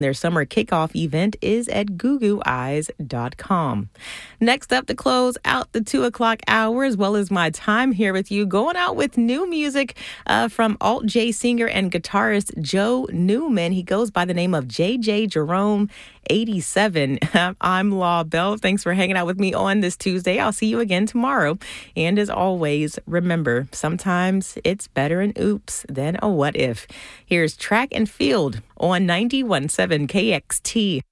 Their summer kickoff event is at gugueyes.com. Next up to close out the 2 o'clock hour, as well as my time here with you, going out with new music from Alt J singer and guitarist Joe Newman. He goes by the name of JJ Jerome 87. I'm Law Bell. Thanks for hanging out with me on this Tuesday. I'll see you again tomorrow. And as always, remember, sometimes it's better an oops than a what if. Here's Track and Field on 91.7 KXT.